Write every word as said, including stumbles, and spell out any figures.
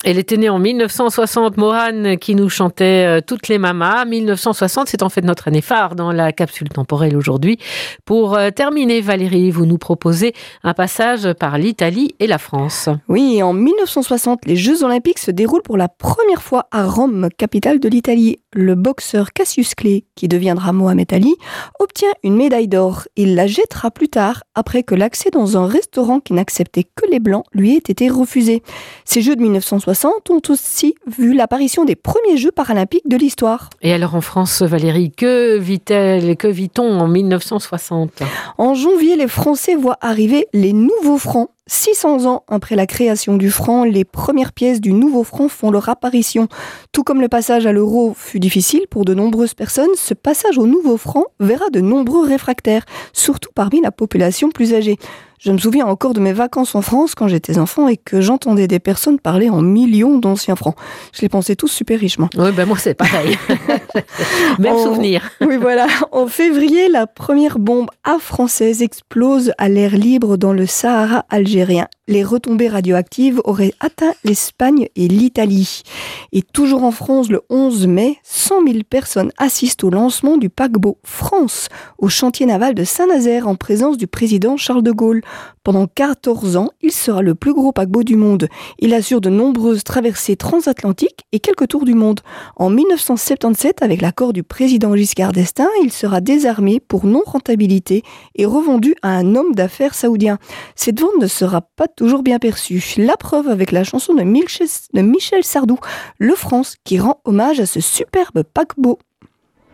Elle était née en mille neuf cent soixante, Morane qui nous chantait euh, Toutes les mamas. mille neuf cent soixante, c'est en fait notre année phare dans la capsule temporelle aujourd'hui. Pour euh, terminer, Valérie, vous nous proposez un passage par l'Italie et la France. Oui, en mille neuf cent soixante, les Jeux Olympiques se déroulent pour la première fois à Rome, capitale de l'Italie. Le boxeur Cassius Clay, qui deviendra Mohamed Ali, obtient une médaille d'or. Il la jettera plus tard, après que l'accès dans un restaurant qui n'acceptait que les Blancs lui ait été refusé. Ces Jeux de mille neuf cent soixante ont aussi vu l'apparition des premiers Jeux paralympiques de l'histoire. Et alors en France, Valérie, que vit-elle, que vit-on en mille neuf cent soixante ? En janvier, les Français voient arriver les nouveaux francs. six cents ans après la création du franc, les premières pièces du nouveau franc font leur apparition. Tout comme le passage à l'euro fut difficile pour de nombreuses personnes, ce passage au nouveau franc verra de nombreux réfractaires, surtout parmi la population plus âgée. Je me souviens encore de mes vacances en France quand j'étais enfant et que j'entendais des personnes parler en millions d'anciens francs. Je les pensais tous super riches, moi. Oui, ben moi c'est pareil. Même en... souvenir. Oui, voilà. En février, la première bombe A française explose à l'air libre dans le Sahara algérien. Les retombées radioactives auraient atteint l'Espagne et l'Italie. Et toujours en France, le onze mai, cent mille personnes assistent au lancement du paquebot France au chantier naval de Saint-Nazaire en présence du président Charles de Gaulle. Pendant quatorze ans, il sera le plus gros paquebot du monde. Il assure de nombreuses traversées transatlantiques et quelques tours du monde. En mille neuf cent soixante-dix-sept, avec l'accord du président Giscard d'Estaing, il sera désarmé pour non-rentabilité et revendu à un homme d'affaires saoudien. Cette vente ne sera pas toujours bien perçue. La preuve avec la chanson de Michel, de Michel Sardou, Le France, qui rend hommage à ce superbe paquebot.